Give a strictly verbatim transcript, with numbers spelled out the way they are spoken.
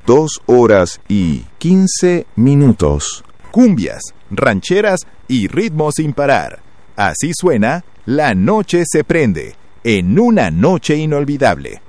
dos horas y quince minutos. Cumbias, rancheras y ritmos sin parar. Así suena La Noche se prende, en una noche inolvidable.